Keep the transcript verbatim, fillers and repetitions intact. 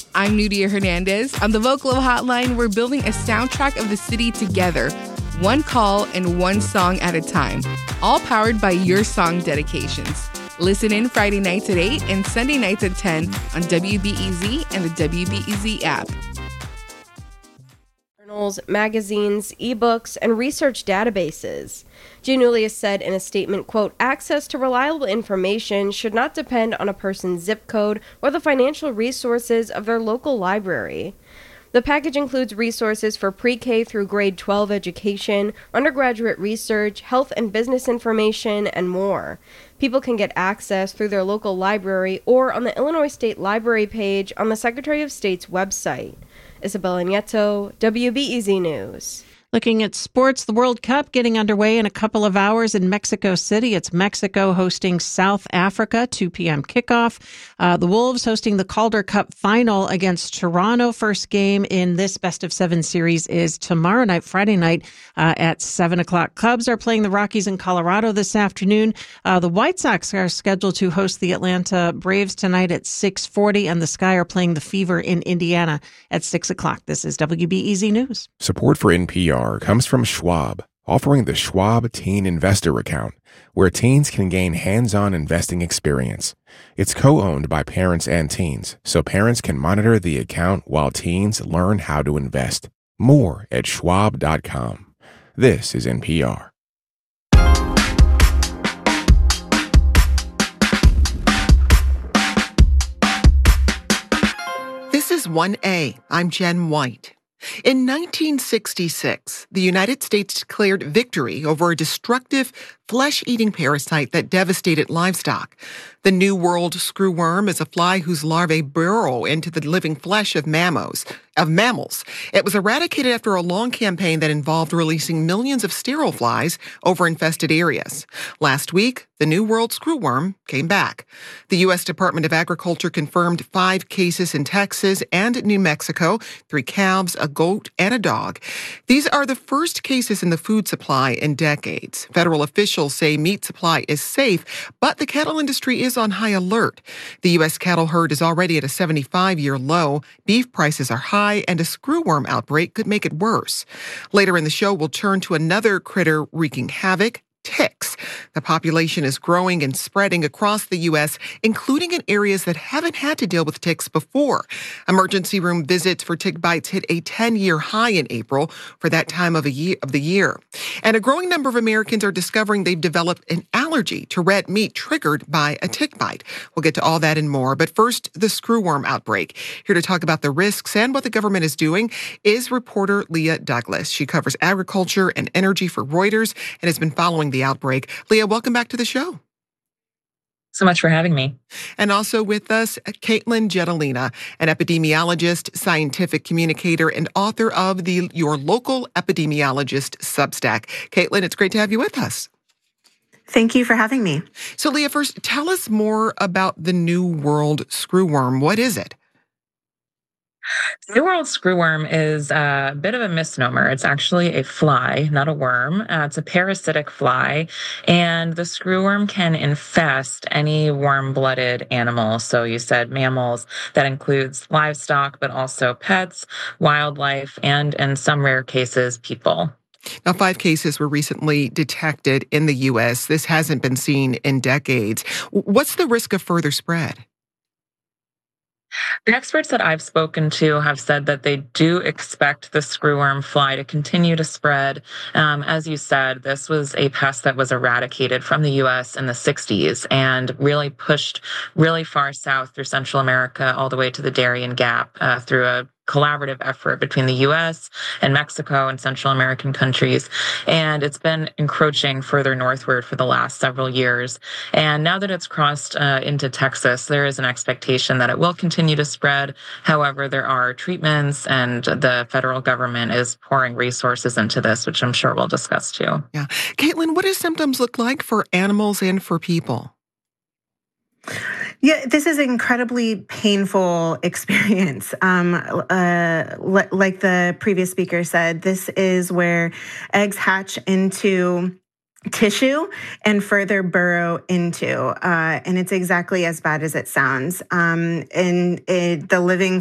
I'm Nudia Hernandez. On the Vocalo Hotline, we're building a soundtrack of the city together, one call and one song at a time, all powered by your song dedications. Listen in Friday nights at eight and Sunday nights at ten on W B E Z and the W B E Z app. Journals, magazines, ebooks, and research databases. Giannoulias said in a statement, quote, access to reliable information should not depend on a person's zip code or the financial resources of their local library. The package includes resources for pre-K through grade twelve education, undergraduate research, health and business information, and more. People can get access through their local library or on the Illinois State Library page on the Secretary of State's website. Isabella Nieto, W B E Z News. Looking at sports, the World Cup getting underway in a couple of hours in Mexico City. It's Mexico hosting South Africa, two p.m. kickoff. Uh, the Wolves hosting the Calder Cup final against Toronto. First game in this best of seven series is tomorrow night, Friday night uh, at seven o'clock. Cubs are playing the Rockies in Colorado this afternoon. Uh, the White Sox are scheduled to host the Atlanta Braves tonight at six forty, and the Sky are playing the Fever in Indiana at six o'clock. This is W B E Z News. Support for N P R comes from Schwab, offering the Schwab Teen Investor Account, where teens can gain hands-on investing experience. It's co-owned by parents and teens, so parents can monitor the account while teens learn how to invest. More at schwab dot com. This is N P R. This is one A. I'm Jen White. In nineteen sixty-six, the United States declared victory over a destructive flesh-eating parasite that devastated livestock. The New World screwworm is a fly whose larvae burrow into the living flesh of mammals. Of mammals. It was eradicated after a long campaign that involved releasing millions of sterile flies over infested areas. Last week, the New World screwworm came back. The U S Department of Agriculture confirmed five cases in Texas and New Mexico, three calves, a goat, and a dog. These are the first cases in the food supply in decades. Federal officials say meat supply is safe, but the cattle industry is on high alert. The U S cattle herd is already at a seventy-five-year low. Beef prices are high, and a screwworm outbreak could make it worse. Later in the show, we'll turn to another critter wreaking havoc. Ticks. The population is growing and spreading across the U S, including in areas that haven't had to deal with ticks before. Emergency room visits for tick bites hit a ten-year high in April for that time of, a year, of the year. And a growing number of Americans are discovering they've developed an allergy to red meat triggered by a tick bite. We'll get to all that and more. But first, the screwworm outbreak. Here to talk about the risks and what the government is doing is reporter Leah Douglas. She covers agriculture and energy for Reuters and has been following the outbreak. Leah, welcome back to the show. So much for having me. And also with us, Caitlin Jetelina, an epidemiologist, scientific communicator, and author of the Your Local Epidemiologist Substack. Caitlin, it's great to have you with us. Thank you for having me. So, Leah, first, tell us more about the New World screwworm. What is it? The New World screwworm is a bit of a misnomer. It's actually a fly, not a worm. Uh, it's a parasitic fly, and the screwworm can infest any warm-blooded animal. So you said mammals. That includes livestock, but also pets, wildlife, and in some rare cases, people. Now, five cases were recently detected in the U S. This hasn't been seen in decades. What's the risk of further spread? The experts that I've spoken to have said that they do expect the screwworm fly to continue to spread. Um, as you said, this was a pest that was eradicated from the U S in the sixties and really pushed really far south through Central America all the way to the Darien Gap uh, through a collaborative effort between the U S and Mexico and Central American countries. And it's been encroaching further northward for the last several years. And now that it's crossed uh, into Texas, there is an expectation that it will continue to spread. However, there are treatments, and the federal government is pouring resources into this, which I'm sure we'll discuss too. Yeah. Caitlin, what do symptoms look like for animals and for people? Yeah, this is an incredibly painful experience. Um, uh, like the previous speaker said, this is where eggs hatch into tissue and further burrow into, uh, and it's exactly as bad as it sounds. Um, and it, the living